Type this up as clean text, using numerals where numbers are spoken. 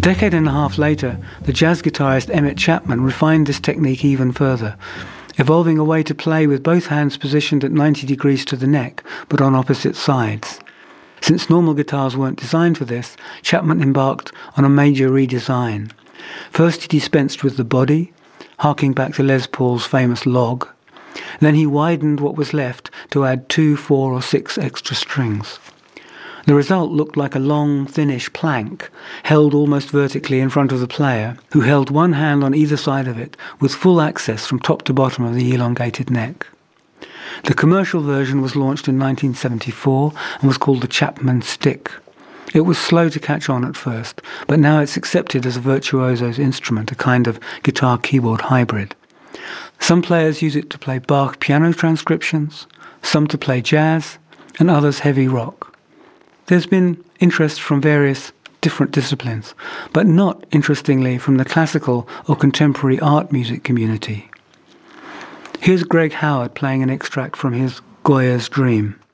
decade and a half later, the jazz guitarist Emmett Chapman refined this technique even further, evolving a way to play with both hands positioned at 90 degrees to the neck, but on opposite sides. Since normal guitars weren't designed for this, Chapman embarked on a major redesign. First he dispensed with the body, harking back to Les Paul's famous log. Then he widened what was left to add 2, 4 or 6 extra strings. The result looked like a long, thinnish plank, held almost vertically in front of the player, who held one hand on either side of it, with full access from top to bottom of the elongated neck. The commercial version was launched in 1974 and was called the Chapman Stick. It was slow to catch on at first, but now it's accepted as a virtuoso's instrument, a kind of guitar-keyboard hybrid. Some players use it to play Bach piano transcriptions, some to play jazz, and others heavy rock. There's been interest from various different disciplines, but not, interestingly, from the classical or contemporary art music community. Here's Greg Howard playing an extract from his Goya's Dream.